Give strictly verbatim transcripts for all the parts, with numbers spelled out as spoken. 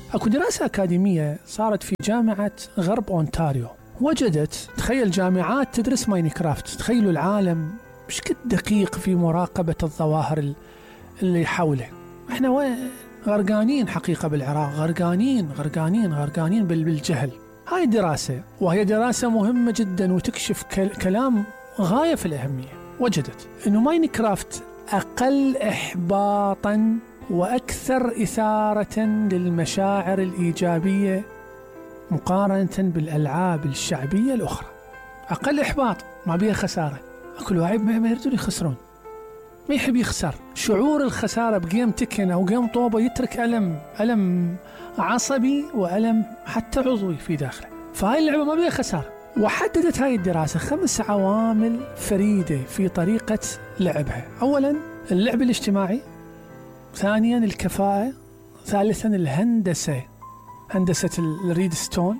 أكو دراسة أكاديمية صارت في جامعة غرب أونتاريو، وجدت، تخيل جامعات تدرس ماينكرافت، تخيلوا العالم مش كد دقيق في مراقبة الظواهر اللي حوله. احنا وين غرقانين حقيقة بالعراق، غرقانين غرقانين غرقانين بالجهل. هاي دراسة، وهي دراسة مهمة جدا وتكشف كلام غاية في الأهمية. وجدت أنه ماينكرافت أقل إحباطا وأكثر إثارة للمشاعر الإيجابية مقارنة بالألعاب الشعبية الأخرى. أقل إحباط، ما بيها خسارة. كل واحد ما يريدون يخسرون، ما يحب يخسر. شعور الخسارة بجيم تكن أو جيم طوبة يترك ألم ألم عصبي وألم حتى عضوي في داخله. فهاي اللعبة ما بيها خسارة. وحددت هاي الدراسة خمس عوامل فريدة في طريقة لعبها. أولا اللعب الاجتماعي، ثانيا الكفاءة، ثالثا الهندسة، هندسة الريدستون،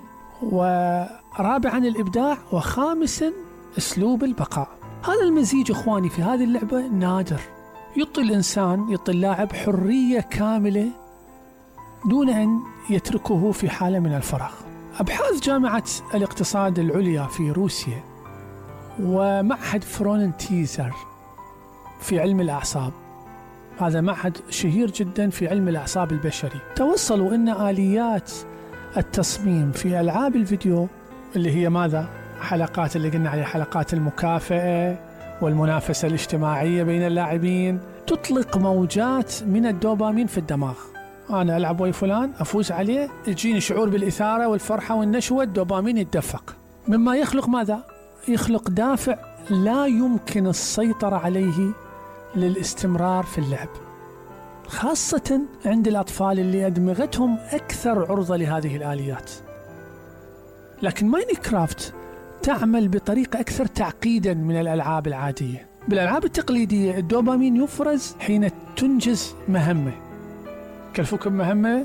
ورابعا الإبداع، وخامسا أسلوب البقاء. هذا المزيج إخواني في هذه اللعبة نادر، يعطي الإنسان، يعطي اللاعب حرية كاملة دون أن يتركه في حالة من الفراغ. أبحاث جامعة الاقتصاد العليا في روسيا ومعهد فرونتيزر في علم الأعصاب، هذا معهد شهير جدا في علم الأعصاب البشري، توصلوا أن آليات التصميم في ألعاب الفيديو اللي هي ماذا؟ حلقات اللي قلنا عليها حلقات المكافأة والمنافسة الاجتماعية بين اللاعبين، تطلق موجات من الدوبامين في الدماغ. أنا ألعب ويا فلان أفوز عليه، يجيني شعور بالإثارة والفرحة والنشوة، الدوبامين يتدفق، مما يخلق ماذا؟ يخلق دافع لا يمكن السيطرة عليه للاستمرار في اللعب، خاصة عند الأطفال اللي أدمغتهم أكثر عرضة لهذه الآليات. لكن ماينكرافت تعمل بطريقة أكثر تعقيدا من الألعاب العادية. بالألعاب التقليدية الدوبامين يفرز حين تنجز مهمة، كلفوكم مهمة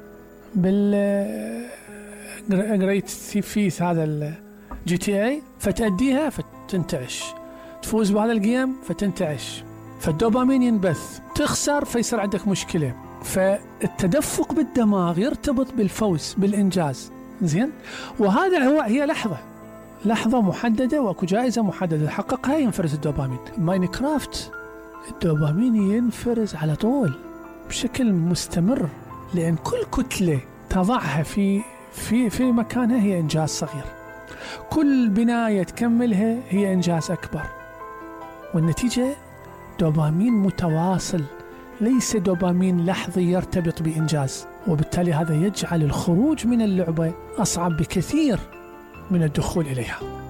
بال جريت ثيفيث هذا الجي تي اي، فتأديها فتنتعش، تفوز بهذا الجيم فتنتعش، فالدوبامين ينبث، تخسر فيصير عندك مشكلة. فالتدفق بالدماغ يرتبط بالفوز بالإنجاز. زين، وهذا هو هي لحظة لحظة محددة واكو جائزة محددة تحققها ينفرز الدوبامين. ماينكرافت الدوبامين ينفرز على طول بشكل مستمر، لأن كل كتلة تضعها في في في مكانها هي إنجاز صغير، كل بناية تكملها هي إنجاز أكبر، والنتيجة دوبامين متواصل، ليس دوبامين لحظي يرتبط بإنجاز. وبالتالي هذا يجعل الخروج من اللعبة أصعب بكثير من الدخول إليها.